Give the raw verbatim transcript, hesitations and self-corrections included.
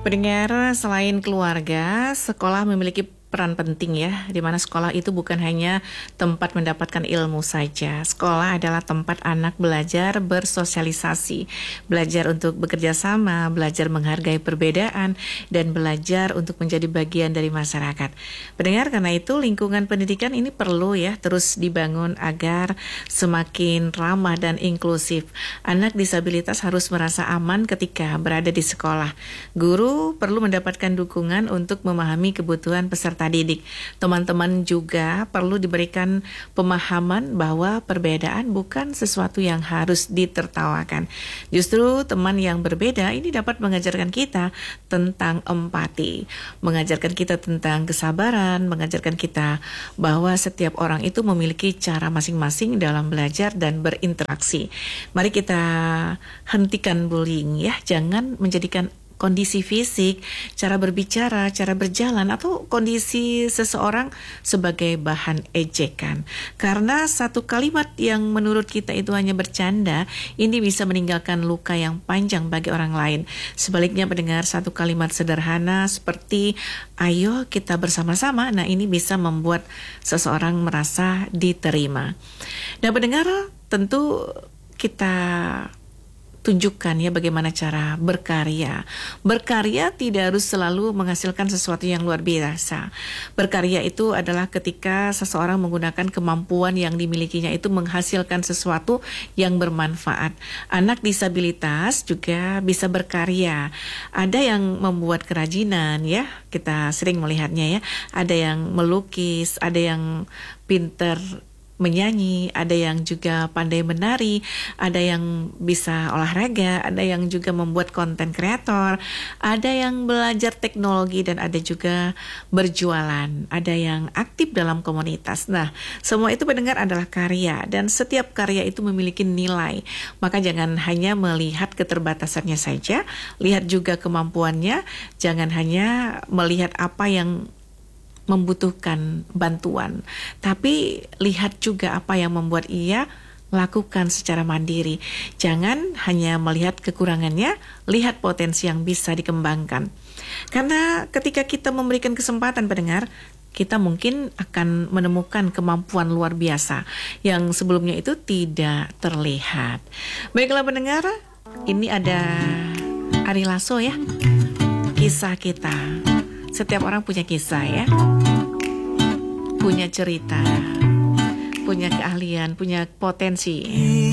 Pendengar, selain keluarga, sekolah memiliki peran penting ya, di mana sekolah itu bukan hanya tempat mendapatkan ilmu saja. Sekolah adalah tempat anak belajar bersosialisasi, belajar untuk bekerja sama, belajar menghargai perbedaan, dan belajar untuk menjadi bagian dari masyarakat. Pendengar, karena itu lingkungan pendidikan ini perlu ya terus dibangun agar semakin ramah dan inklusif. Anak disabilitas harus merasa aman ketika berada di sekolah. Guru perlu mendapatkan dukungan untuk memahami kebutuhan peserta didik. Teman-teman juga perlu diberikan pemahaman bahwa perbedaan bukan sesuatu yang harus ditertawakan. Justru teman yang berbeda ini dapat mengajarkan kita tentang empati, mengajarkan kita tentang kesabaran, mengajarkan kita bahwa setiap orang itu memiliki cara masing-masing dalam belajar dan berinteraksi. Mari kita hentikan bullying ya, jangan menjadikan kondisi fisik, cara berbicara, cara berjalan, atau kondisi seseorang sebagai bahan ejekan. Karena satu kalimat yang menurut kita itu hanya bercanda, ini bisa meninggalkan luka yang panjang bagi orang lain. Sebaliknya, mendengar satu kalimat sederhana seperti ayo kita bersama-sama, nah ini bisa membuat seseorang merasa diterima. Nah, pendengar, tentu kita tunjukkan ya bagaimana cara berkarya. Berkarya tidak harus selalu menghasilkan sesuatu yang luar biasa. Berkarya itu adalah ketika seseorang menggunakan kemampuan yang dimilikinya itu menghasilkan sesuatu yang bermanfaat. Anak disabilitas juga bisa berkarya. Ada yang membuat kerajinan ya, kita sering melihatnya ya. Ada yang melukis, ada yang pinter menyanyi, ada yang juga pandai menari, ada yang bisa olahraga, ada yang juga membuat konten kreator, ada yang belajar teknologi, dan ada juga berjualan, ada yang aktif dalam komunitas. Nah, semua itu pendengar adalah karya, dan setiap karya itu memiliki nilai. Maka jangan hanya melihat keterbatasannya saja, lihat juga kemampuannya, jangan hanya melihat apa yang membutuhkan bantuan, tapi lihat juga apa yang membuat ia lakukan secara mandiri. Jangan hanya melihat kekurangannya, lihat potensi yang bisa dikembangkan. Karena ketika kita memberikan kesempatan pendengar, kita mungkin akan menemukan kemampuan luar biasa yang sebelumnya itu tidak terlihat. Baiklah pendengar, ini ada Ari Lasso ya, kisah kita. Setiap orang punya kisah ya, punya cerita, punya keahlian, punya potensi.